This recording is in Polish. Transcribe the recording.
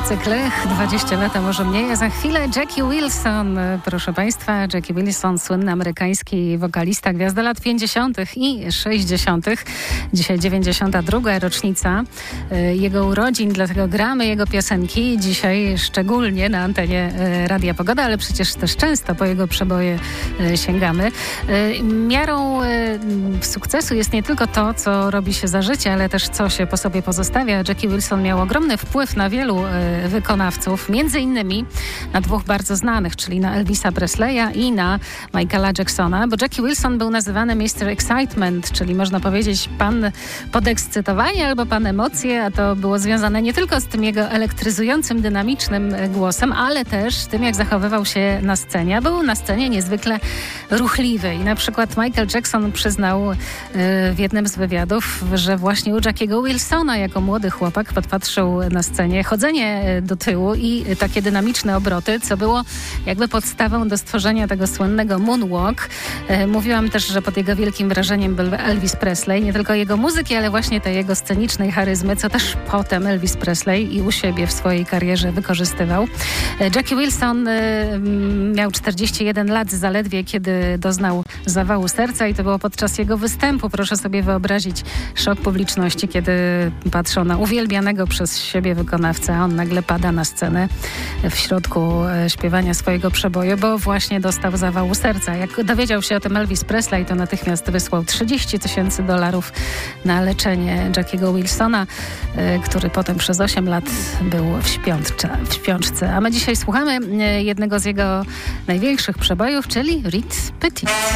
Jacek Lech, 20 lat, a może mniej, a za chwilę Jackie Wilson. Proszę Państwa, Jackie Wilson, słynny amerykański wokalista, gwiazda lat 50. i 60. Dzisiaj 92. rocznica jego urodzin, dlatego gramy jego piosenki. Dzisiaj szczególnie na antenie Radia Pogoda, ale przecież też często po jego przeboje sięgamy. Miarą sukcesu jest nie tylko to, co robi się za życie, ale też co się po sobie pozostawia. Jackie Wilson miał ogromny wpływ na wielu wykonawców, między innymi na dwóch bardzo znanych, czyli na Elvisa Presleya i na Michaela Jacksona, bo Jackie Wilson był nazywany Mr. Excitement, czyli można powiedzieć pan podekscytowanie albo pan emocje, a to było związane nie tylko z tym jego elektryzującym, dynamicznym głosem, ale też tym, jak zachowywał się na scenie. Był na scenie niezwykle ruchliwy i na przykład Michael Jackson przyznał w jednym z wywiadów, że właśnie u Jackiego Wilsona jako młody chłopak podpatrzył na scenie chodzenie do tyłu i takie dynamiczne obroty, co było jakby podstawą do stworzenia tego słynnego moonwalk. Mówiłam też, że pod jego wielkim wrażeniem był Elvis Presley, nie tylko jego muzyki, ale właśnie tej jego scenicznej charyzmy, co też potem Elvis Presley i u siebie w swojej karierze wykorzystywał. Jackie Wilson miał 41 lat zaledwie, kiedy doznał zawału serca i to było podczas jego występu. Proszę sobie wyobrazić szok publiczności, kiedy patrzą na uwielbianego przez siebie wykonawcę, a on nagle pada na scenę w środku śpiewania swojego przeboju, bo właśnie dostał zawału serca. Jak dowiedział się o tym Elvis Presley, to natychmiast wysłał $30,000 na leczenie Jackiego Wilsona, który potem przez 8 lat był w śpiączce. A my dzisiaj słuchamy jednego z jego największych przebojów, czyli Reed Petit.